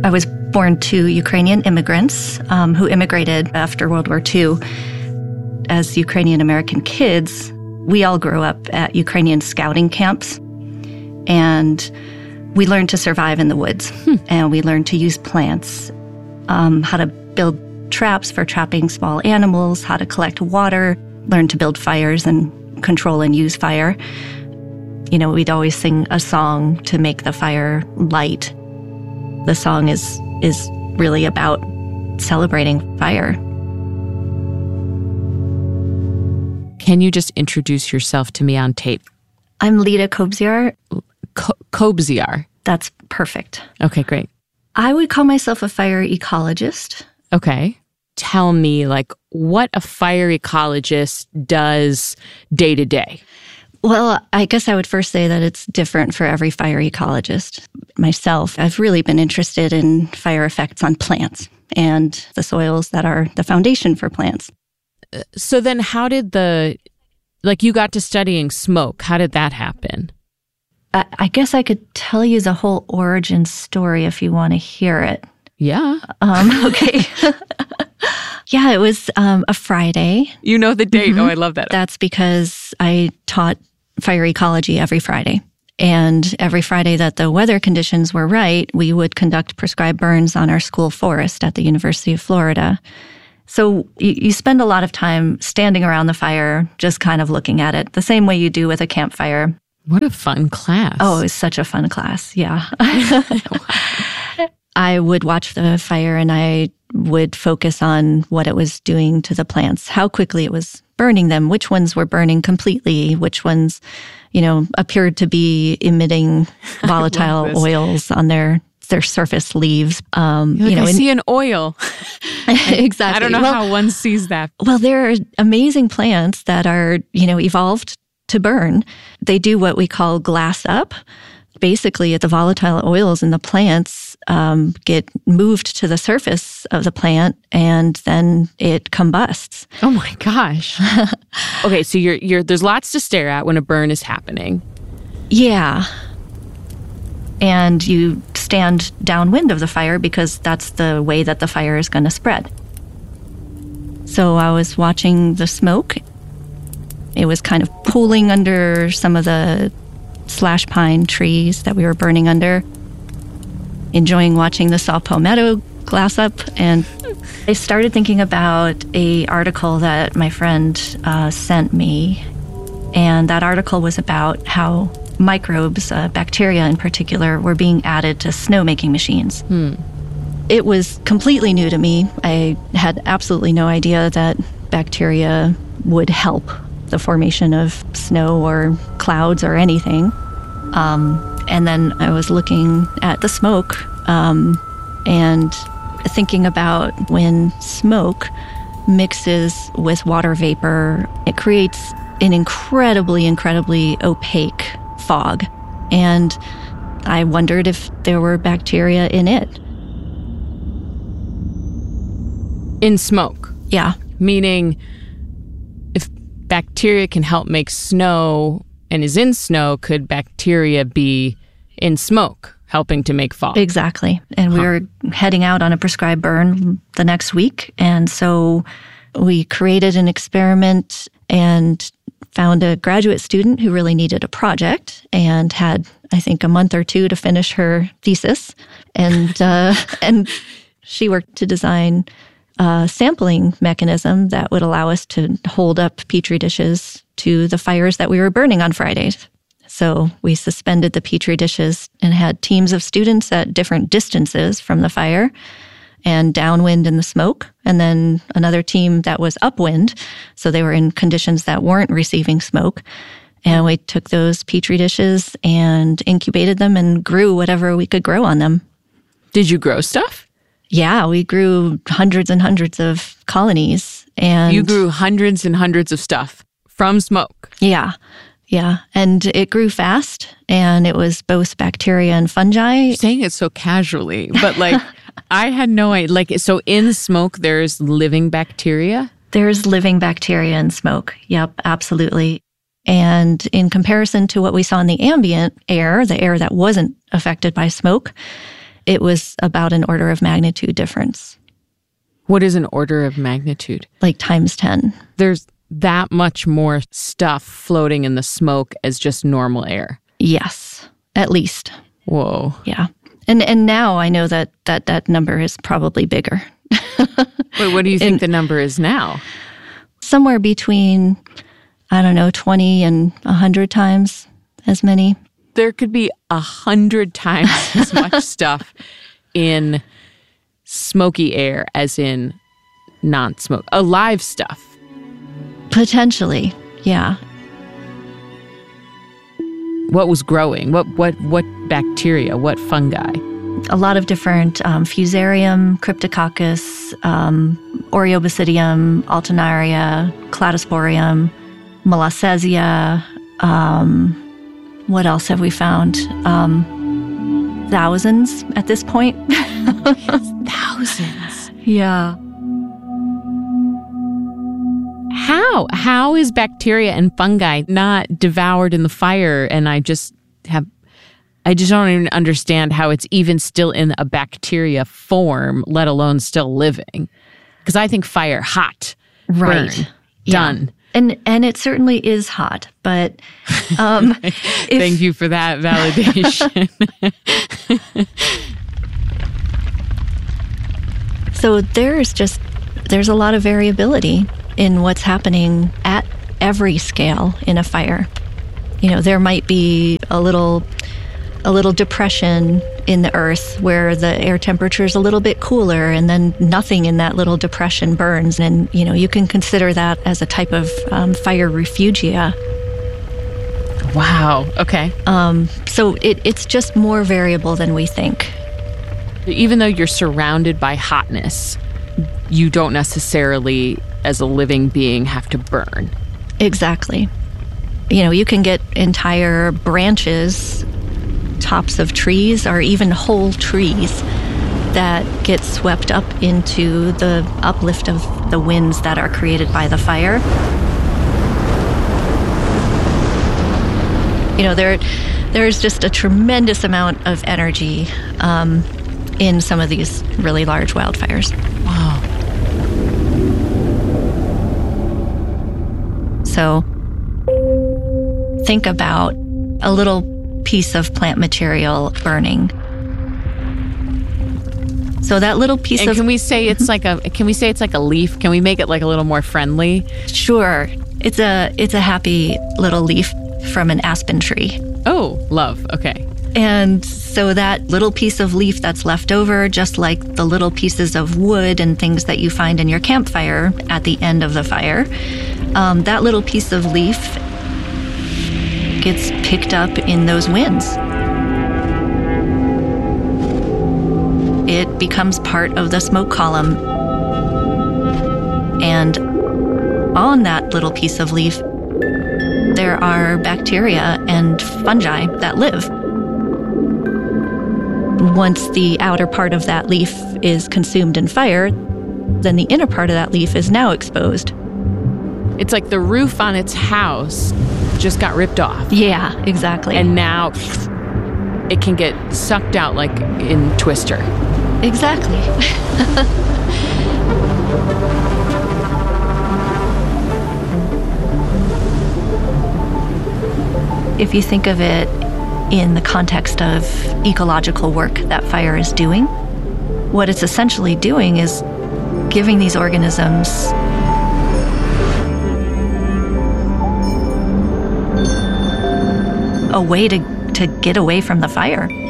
I was born to Ukrainian immigrants who immigrated after World War II. As Ukrainian American kids, we all grew up at Ukrainian scouting camps, and we learned to survive in the woods, and we learned to use plants, how to build traps for trapping small animals, how to collect water, learn to build fires and control and use fire. You know, we'd always sing a song to make the fire light. The song is really about celebrating fire. Can you just introduce yourself to me on tape? I'm Lida Kobziar. Kobziar. That's perfect. Okay, great. I would call myself a fire ecologist. Okay. Tell me, what a fire ecologist does day to day. Well, I guess I would first say that it's different for every fire ecologist. Myself, I've really been interested in fire effects on plants and the soils that are the foundation for plants. So then how did you got to studying smoke. How did that happen? I guess I could tell you the whole origin story if you want to hear it. Yeah. Okay. Yeah, it was a Friday. You know the date. Mm-hmm. Oh, I love that. That's because I taught fire ecology every Friday. And every Friday that the weather conditions were right, we would conduct prescribed burns on our school forest at the University of Florida. So you spend a lot of time standing around the fire, just kind of looking at it, the same way you do with a campfire. What a fun class. Oh, it was such a fun class. Yeah. I would watch the fire and I would focus on what it was doing to the plants, how quickly it was burning them, which ones were burning completely, which ones, appeared to be emitting volatile oils on their surface leaves. I see an oil. Exactly. I don't know how one sees that. Well, there are amazing plants that are, evolved to burn. They do what we call glass up. Basically, the volatile oils in the plants get moved to the surface of the plant, and then it combusts. Oh my gosh! Okay, so there's lots to stare at when a burn is happening. Yeah, and you stand downwind of the fire because that's the way that the fire is going to spread. So I was watching the smoke. It was kind of pooling under some of the slash pine trees that we were burning under, enjoying watching the saw palmetto glass up. And I started thinking about an article that my friend sent me. And that article was about how microbes, bacteria in particular, were being added to snowmaking machines. It was completely new to me. I had absolutely no idea that bacteria would help the formation of snow or clouds or anything. And then I was looking at the smoke and thinking about when smoke mixes with water vapor, it creates an incredibly, incredibly opaque fog. And I wondered if there were bacteria in it. In smoke? Yeah. Meaning, if bacteria can help make snow and is in snow, could bacteria be in smoke, helping to make fog? Exactly. And we were heading out on a prescribed burn the next week. And so we created an experiment and found a graduate student who really needed a project and had, I think, a month or two to finish her thesis. And and she worked to design a sampling mechanism that would allow us to hold up Petri dishes to the fires that we were burning on Fridays. So we suspended the Petri dishes and had teams of students at different distances from the fire and downwind in the smoke, and then another team that was upwind. So they were in conditions that weren't receiving smoke. And we took those Petri dishes and incubated them and grew whatever we could grow on them. Did you grow stuff? Yeah, we grew hundreds and hundreds of colonies. And you grew hundreds and hundreds of stuff from smoke? Yeah. Yeah. And it grew fast, and it was both bacteria and fungi. You're saying it so casually, but I had no idea. So in smoke, there's living bacteria? There's living bacteria in smoke. Yep, absolutely. And in comparison to what we saw in the ambient air, the air that wasn't affected by smoke, it was about an order of magnitude difference. What is an order of magnitude? Like times 10. There's that much more stuff floating in the smoke as just normal air. Yes, at least. Whoa. Yeah. And now I know that number is probably bigger. Wait, what do you think the number is now? Somewhere between, 20 and 100 times as many. There could be 100 times as much stuff in smoky air as in non-smoke. Alive stuff. Potentially, yeah. What was growing? What bacteria? What fungi? A lot of different Fusarium, Cryptococcus, Oreobasidium, Alternaria, Cladosporium, Molossesia. What else have we found? Thousands at this point. Thousands. Yeah. How is bacteria and fungi not devoured in the fire? And I just don't even understand how it's even still in a bacteria form, let alone still living. Because I think fire, hot, right, burn, done. And it certainly is hot, but thank you for that validation. So there's a lot of variability in what's happening at every scale in a fire. There might be a little depression in the earth where the air temperature is a little bit cooler, and then nothing in that little depression burns. And, you can consider that as a type of fire refugia. Wow. Okay. So it's just more variable than we think. Even though you're surrounded by hotness, you don't necessarily, as a living being, have to burn. Exactly. You can get entire branches, tops of trees, or even whole trees that get swept up into the uplift of the winds that are created by the fire. There's just a tremendous amount of energy in some of these really large wildfires. Wow. So think about a little piece of plant material burning. So that little piece and can we say it's like a leaf? Can we make it like a little more friendly? Sure. It's a happy little leaf from an aspen tree. Oh, love. Okay. And so that little piece of leaf that's left over, just like the little pieces of wood and things that you find in your campfire at the end of the fire, that little piece of leaf gets picked up in those winds. It becomes part of the smoke column. And on that little piece of leaf, there are bacteria and fungi that live. Once the outer part of that leaf is consumed in fire, then the inner part of that leaf is now exposed. It's like the roof on its house just got ripped off. Yeah, exactly. And now it can get sucked out like in Twister. Exactly. If you think of it in the context of ecological work that fire is doing, what it's essentially doing is giving these organisms a way to get away from the fire.